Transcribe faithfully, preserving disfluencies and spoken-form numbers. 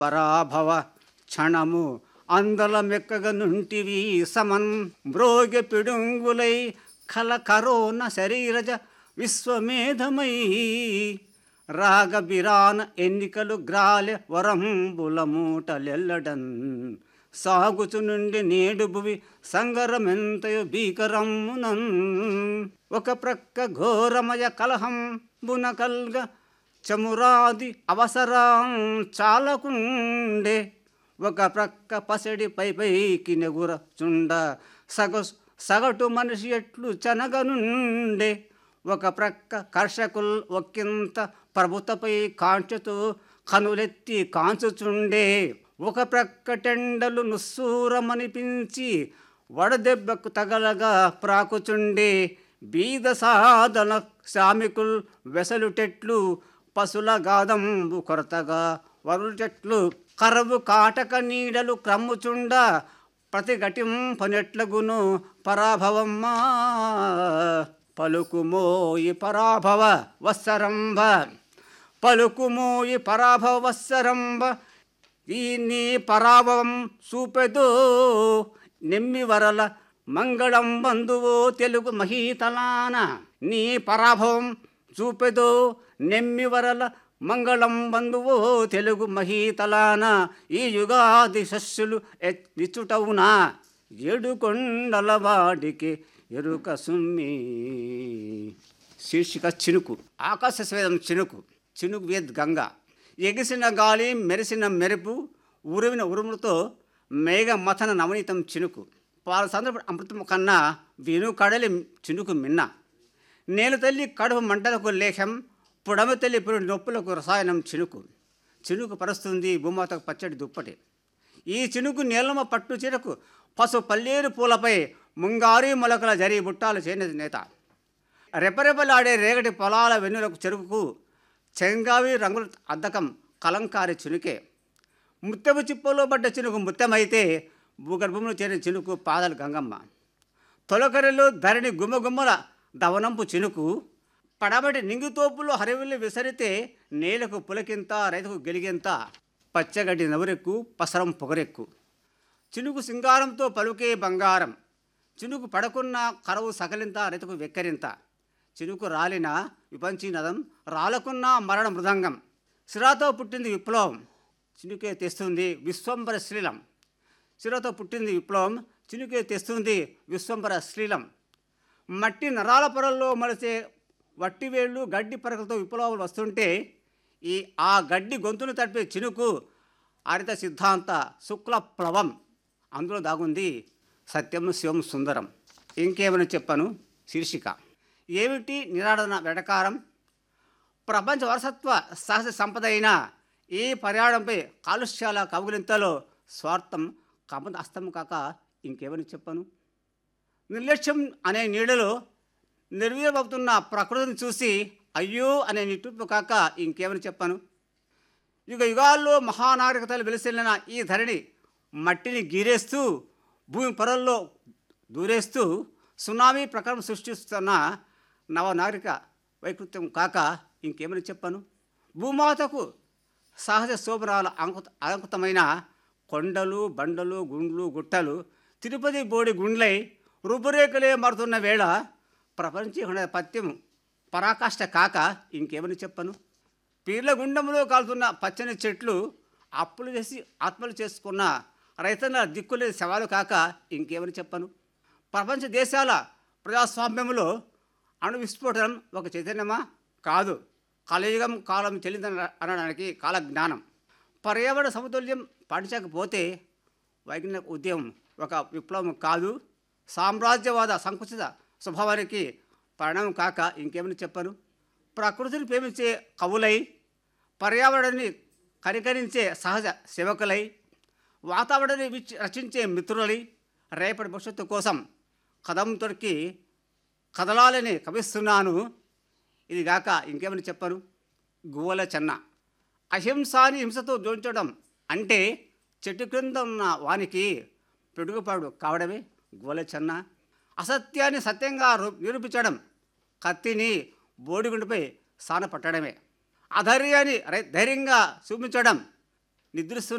పరాభవ క్షణము అందలమెక్కగ నుంటివి సమన్ మ్రోగె పిడుంగులై కల కరోన శరీరజ విశ్వమేధమై రాగ బిరాన ఎన్నికలు గ్రాలె వరంబుల మూటలెల్లడన్ సాగుచు నుండి నేడు భువి సంగరమెంతయో భీకరమ్మునన్ ఒక ప్రక్క ఘోరమయ కలహం బునకల్గ చమురాది అవసరం చాలకుండే ఒక ప్రక్క పసిడి పై పైకి నెగుర చుండ సగ సగటు మనిషి ఎట్లు చనగనుండే ఒక ప్రక్క కర్షకుల్ ఒక్కింత ప్రభుతపై కాంచుతూ కనులెత్తి కాంచుచుండే ఒక ప్రక్క టెండలు నుస్సూరమనిపించి వడదెబ్బకు తగలగా ప్రాకుచుండే బీద సాధన శ్రామికుల్ వెసలుటెట్లు పశుల గాదంబు కొరతగా వరుటెట్లు కరవు కాటక నీడలు క్రమ్ముచుండ ప్రతిఘటింపనెట్లగును పరాభవమ్మా పలుకుమోయి పరాభవ వత్సరంభ పలుకుమోయి పరాభవ వత్సరంభ ఈ నీ పరాభవం చూపెదో నెమ్మి వరల మంగళం బంధువో తెలుగు మహీతలాన నీ పరాభవం చూపెదో నెమ్మి వరల మంగళం బంధువో తెలుగు మహీతలాన ఈ యుగాది శస్సులు ఎత్తిచుటవునా ఏడు కొండల వాడికి ఎరుక సుమ్మి. శీర్షిక చినుకు. ఆకాశ స్వేదం చినుకు. చినుకు వేద్ గంగ. ఎగిసిన గాలి మెరిసిన మెరుపు ఉరివిన ఉరుములతో మేఘ మథన నవనీతం చినుకు. పాల సందర్భ అమృతము కన్నా విను కడలి చినుకు మిన్న. నేల తల్లి కడుపు మంటలకు లేఖం, పుడమ తల్లి పురుడు నొప్పులకు రసాయనం చినుకు. చినుకు పరుస్తుంది భూమాతకు పచ్చడి దుప్పటి. ఈ చినుకు నీలమ పట్టు చీరకు పసు పల్లేరు పూలపై ముంగారి మొలకల జరి బుట్టాలు చేనేది నేత. రెపరెపలాడే రేగటి పొలాల వెన్నులకు చెరుకుకు చెంగావి రంగుల అద్దకం కలంకారి చినుకే. ముత్తెపు చిప్పలో పడ్డ చినుకు ముత్తెమైతే భూగర్భంలో చేరిన చినుకు పాదలు గంగమ్మ. తొలకరిలో ధరణి గుమ్మగుమ్మల దవనంపు చినుకు. పడబడి నింగితోపులో హరివిల్లి విసరితే నేలకు పులకింత రైతుకు గెలిగెంత. పచ్చగడ్డి నవరెక్కు పసరం పొగరెక్కు. చినుకు సింగారంతో పలుకే బంగారం. చినుకు పడకున్న కరవు సకలింత రైతుకు వెక్కరింత. చినుకు రాలిన విపంచి నదం, రాలకున్న మరణ మృదంగం. సిరాతో పుట్టింది విప్లవం, చినుకే తెస్తుంది విశ్వంబర శ్లీలం. సిరాతో పుట్టింది విప్లవం, చినుకే తెస్తుంది విశ్వంబర శ్లీలం. మట్టి నరాల పొరల్లో మలిసే వట్టివేళ్ళు గడ్డి పరకలతో విప్లవాలు వస్తుంటే ఈ ఆ గడ్డి గొంతును తడిపే చినుకు హరిత సిద్ధాంత శుక్ల ప్లవం. అందులో దాగుంది సత్యం శివం సుందరం. ఇంకేమైనా చెప్పాను. శీర్షిక ఏమిటి నిరాడన వెటకారం. ప్రపంచ వారసత్వ సహజ సంపద అయిన ఈ పర్యావరణంపై కాలుష్యాల కవుగులింతలో స్వార్థం కమద అస్తం కాక ఇంకేమని చెప్పాను. నిర్లక్ష్యం అనే నీడలో నిర్వీర్యమవుతున్న ప్రకృతిని చూసి అయ్యో అనే నిట్టూర్పు కాక ఇంకేమని చెప్పాను. యుగ యుగాల్లో మహానాగరికతలు వెలిసిల్లిన ఈ ధరణి మట్టిని గీరేస్తూ భూమి పొరల్లో దూరేస్తూ సునామీ ప్రకారం సృష్టిస్తున్న నవనాగరిక వైకృత్యం కాక ఇంకేమని చెప్పాను. భూమాతకు సహజ శోభనాల అంకుత అలంకృతమైన కొండలు బండలు గుండ్లు గుట్టలు తిరుపతి బోడి గుండ్లై రూపురేఖలే మారుతున్న వేళ ప్రపంచ పత్యం పరాకాష్ట కాక ఇంకేమని చెప్పను. పీర్ల గుండంలో కాలుతున్న పచ్చని చెట్లు అప్పులు చేసి ఆత్మలు చేసుకున్న రైతన్న దిక్కులే శవాలు కాక ఇంకేమని చెప్పను. ప్రపంచ దేశాల ప్రజాస్వామ్యంలో అణు విస్ఫోటనం ఒక చైతన్యమా కాదు, కలయుగం కాలం చెల్లిందని అనడానికి కాలజ్ఞానం. పర్యావరణ సమతుల్యం పాటించకపోతే వైజ్ఞానిక ఉద్యమం ఒక విప్లవం కాదు, సామ్రాజ్యవాద సంకుచిత స్వభావానికి పరిణామం కాక ఇంకేమని చెప్పను. ప్రకృతిని ప్రేమించే కవులై, పర్యావరణాన్ని కనికరించే సహజ సేవకులై, వాతావరణాన్ని రచించే మిత్రులై రేపటి భవిష్యత్తు కోసం కదం తొడికి కదలాలని కవిస్తున్నాను. ఇది గాక ఇంకేమని చెప్పను. గువ్వల చెన్న. అహింసాని హింసతో జోడించడం అంటే చెట్టు క్రింద ఉన్న వానికి పిడుగుపాడు కావడమే గువ్వల చెన్న. అసత్యాన్ని సత్యంగా నిరూపించడం కత్తిని బోడిగుండుపై సాన పట్టడమే. అధైర్యాన్ని ధైర్యంగా చూపించడం నిద్రిస్తున్న